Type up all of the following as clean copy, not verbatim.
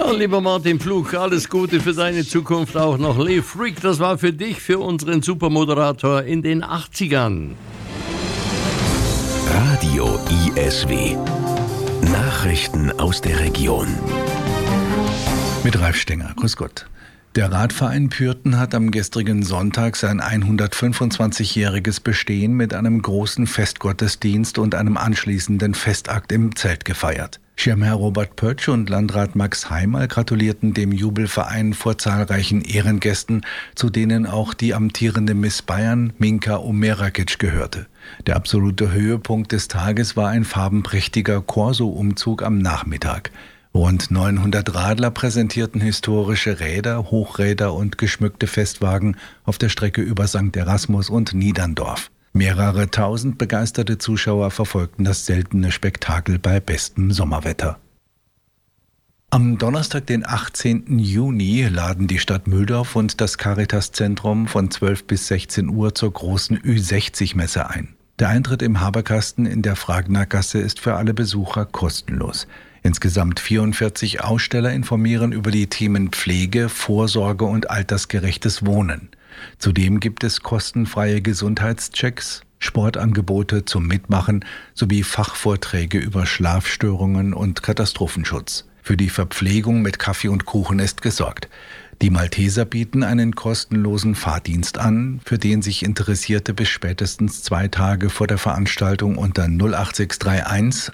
Ja, lieber Martin Pflug, alles Gute für deine Zukunft auch noch. Lee Freak, das war für dich, für unseren Supermoderator in den 80ern. Radio ISW. Nachrichten aus der Region. Mit Ralf Stenger. Grüß Gott. Der Radverein Pürten hat am gestrigen Sonntag sein 125-jähriges Bestehen mit einem großen Festgottesdienst und einem anschließenden Festakt im Zelt gefeiert. Schirmherr Robert Pötsch und Landrat Max Heimal gratulierten dem Jubelverein vor zahlreichen Ehrengästen, zu denen auch die amtierende Miss Bayern Minka Omerakic gehörte. Der absolute Höhepunkt des Tages war ein farbenprächtiger Corso-Umzug am Nachmittag. Rund 900 Radler präsentierten historische Räder, Hochräder und geschmückte Festwagen auf der Strecke über St. Erasmus und Niederndorf. Mehrere tausend begeisterte Zuschauer verfolgten das seltene Spektakel bei bestem Sommerwetter. Am Donnerstag, den 18. Juni, laden die Stadt Mühldorf und das Caritas-Zentrum von 12 bis 16 Uhr zur großen Ü60-Messe ein. Der Eintritt im Haberkasten in der Fragnergasse ist für alle Besucher kostenlos. Insgesamt 44 Aussteller informieren über die Themen Pflege, Vorsorge und altersgerechtes Wohnen. Zudem gibt es kostenfreie Gesundheitschecks, Sportangebote zum Mitmachen sowie Fachvorträge über Schlafstörungen und Katastrophenschutz. Für die Verpflegung mit Kaffee und Kuchen ist gesorgt. Die Malteser bieten einen kostenlosen Fahrdienst an, für den sich Interessierte bis spätestens 2 Tage vor der Veranstaltung unter 08631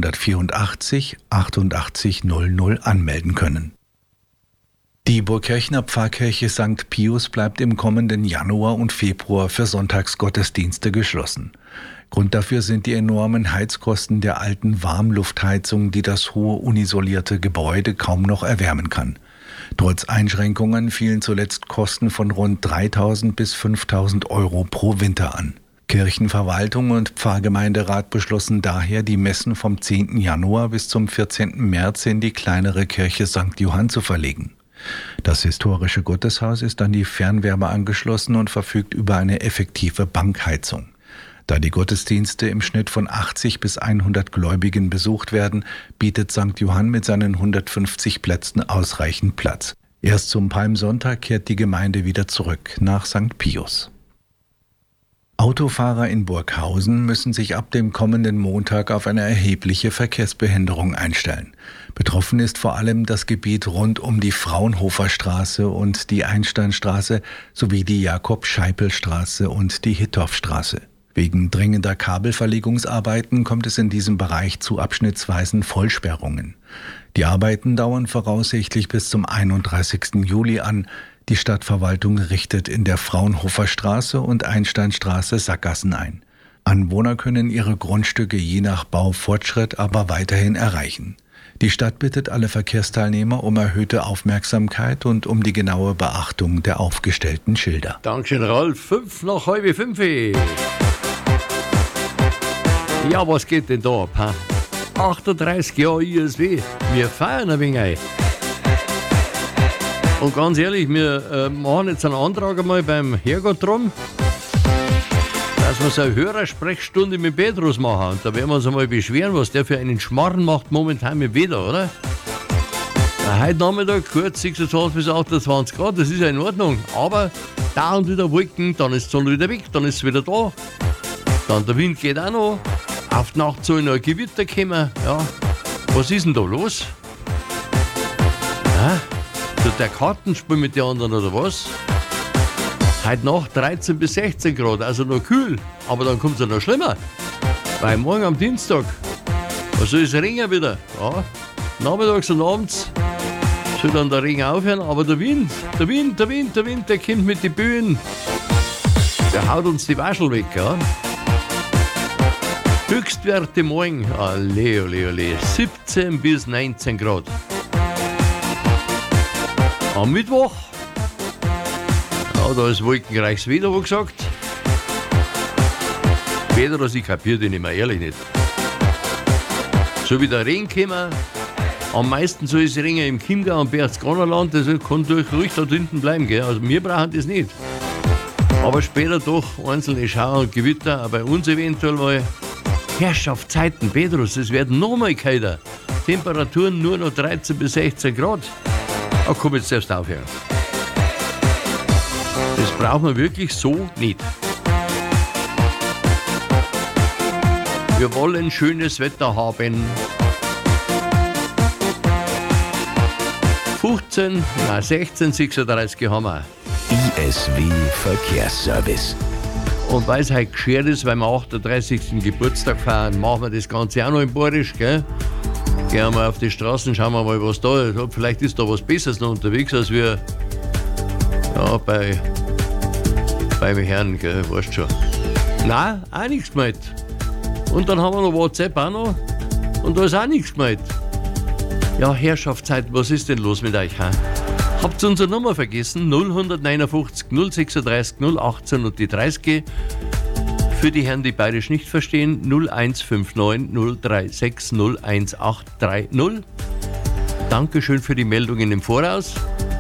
184 88 00 anmelden können. Die Burgkirchner Pfarrkirche St. Pius bleibt im kommenden Januar und Februar für Sonntagsgottesdienste geschlossen. Grund dafür sind die enormen Heizkosten der alten Warmluftheizung, die das hohe unisolierte Gebäude kaum noch erwärmen kann. Trotz Einschränkungen fielen zuletzt Kosten von rund 3.000 bis 5.000 Euro pro Winter an. Kirchenverwaltung und Pfarrgemeinderat beschlossen daher, die Messen vom 10. Januar bis zum 14. März in die kleinere Kirche St. Johann zu verlegen. Das historische Gotteshaus ist an die Fernwärme angeschlossen und verfügt über eine effektive Bankheizung. Da die Gottesdienste im Schnitt von 80 bis 100 Gläubigen besucht werden, bietet St. Johann mit seinen 150 Plätzen ausreichend Platz. Erst zum Palmsonntag kehrt die Gemeinde wieder zurück nach St. Pius. Autofahrer in Burghausen müssen sich ab dem kommenden Montag auf eine erhebliche Verkehrsbehinderung einstellen. Betroffen ist vor allem das Gebiet rund um die Fraunhofer Straße und die Einsteinstraße sowie die Jakob-Scheipel-Straße und die Hittorfstraße. Wegen dringender Kabelverlegungsarbeiten kommt es in diesem Bereich zu abschnittsweisen Vollsperrungen. Die Arbeiten dauern voraussichtlich bis zum 31. Juli an. Die Stadtverwaltung richtet in der Fraunhofer Straße und Einsteinstraße Sackgassen ein. Anwohner können ihre Grundstücke je nach Baufortschritt aber weiterhin erreichen. Die Stadt bittet alle Verkehrsteilnehmer um erhöhte Aufmerksamkeit und um die genaue Beachtung der aufgestellten Schilder. Dankeschön, Ralf. 5 nach halb 5. Ja, was geht denn da ab? 38 Jahre ISW. Wir feiern ein wenig. Und ganz ehrlich, wir machen jetzt einen Antrag einmal beim Herrgott drum, dass wir so eine Hörersprechstunde mit Petrus machen. Und da werden wir uns einmal beschweren, was der für einen Schmarrn macht momentan mit Wetter, oder? Heute Nachmittag kurz 26 bis 28 Grad, das ist ja in Ordnung. Aber da und wieder Wolken, dann ist die Sonne wieder weg, dann ist es wieder da. Dann der Wind geht auch noch. Auf die Nacht soll noch ein Gewitter kommen. Ja, was ist denn da los? Ja? Tut der Kartenspiel mit den anderen oder was? Heute Nacht 13 bis 16 Grad, also noch kühl. Aber dann kommt es ja noch schlimmer. Weil morgen am Dienstag, da soll es regnen wieder. Ja, nachmittags und abends soll dann der Regen aufhören. Aber der Wind, der kommt mit den Böen. Der haut uns die Waschel weg, ja. Höchstwerte morgen, ole, 17 bis 19 Grad. Am Mittwoch, ja, da ist wolkenreiches Wetter, wo gesagt. Petrus, ich kapiere den nicht mehr, ehrlich nicht. So wie der Regen kommen, am meisten soll es regnen im Chiemgau und Berchtesgadenerland, das kann ruhig da hinten bleiben, gell? Also wir brauchen das nicht. Aber später doch einzelne Schauer und Gewitter, auch bei uns eventuell mal. Herrschaftszeiten, Petrus, es wird noch mal kälter. Temperaturen nur noch 13 bis 16 Grad. Da komm jetzt selbst aufhören. Das braucht man wirklich so nicht. Wir wollen schönes Wetter haben. 16, 36 haben wir. ISW Verkehrsservice. Und weil es heute geschert ist, weil wir 38. Geburtstag feiern, machen wir das Ganze auch noch in Borisch, gell? Gehen wir mal auf die Straßen, schauen wir mal, was da ist. Vielleicht ist da was Besseres noch unterwegs, als wir beim Herrn, gell, weißt schon. Nein, auch nichts gemeldet. Und dann haben wir noch WhatsApp auch noch. Und da ist auch nichts gemeldet. Ja, Herrschaftszeit, was ist denn los mit euch? He? Habt ihr unsere Nummer vergessen? 0159 036 018 und die 30. Für die Herren, die Bayerisch nicht verstehen, 0159 036 01830. Dankeschön für die Meldungen im Voraus.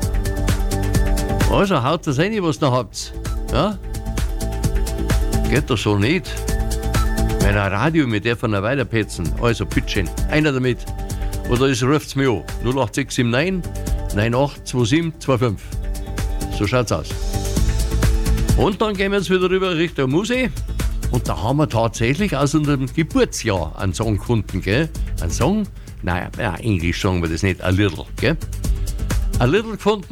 Also haut das rein, was ihr noch habt. Ja? Geht doch so nicht. Mein Radio, mit der von der weiterpetzen. Also, bitteschön, einer damit. Oder es ruft's mir an. 08679 982725. So schaut's aus. Und dann gehen wir jetzt wieder rüber Richtung Musee. Und da haben wir tatsächlich aus unserem Geburtsjahr einen Song gefunden, gell? Ein Song? Naja, Englisch sagen wir das nicht. A little, gell? A little gefunden.